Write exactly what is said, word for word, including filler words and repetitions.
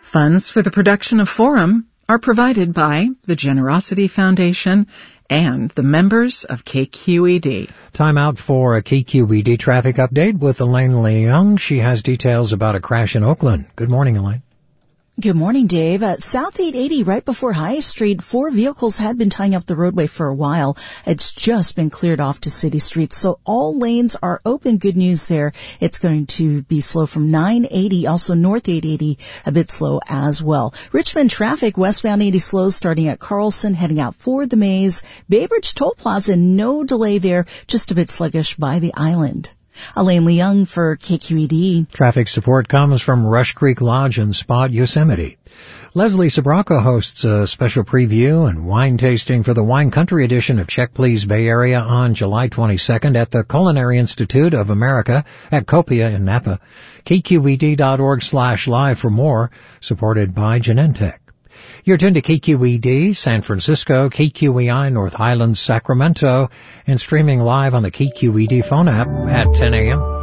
Funds for the production of Forum are provided by the Generosity Foundation and the members of K Q E D. Time out for a K Q E D traffic update with Elaine Leung. She has details about a crash in Oakland. Good morning, Elaine. Good morning, Dave. At South eight eighty, right before High Street, four vehicles had been tying up the roadway for a while. It's just been cleared off to City Street, so all lanes are open. Good news there. It's going to be slow from nine eighty, also North eight eighty, a bit slow as well. Richmond traffic, westbound eighty slow starting at Carlson, heading out for the Maze. Bay Bridge Toll Plaza, no delay there, just a bit sluggish by the island. Elaine Leung for K Q E D. Traffic support comes from Rush Creek Lodge and Spot Yosemite. Leslie Sabraco hosts a special preview and wine tasting for the Wine Country edition of Check Please Bay Area on July twenty-second at the Culinary Institute of America at Copia in Napa. K Q E D dot org slash live for more, supported by Genentech. You're tuned to K Q E D, San Francisco, K Q E I, North Highlands, Sacramento, and streaming live on the K Q E D phone app at ten a.m.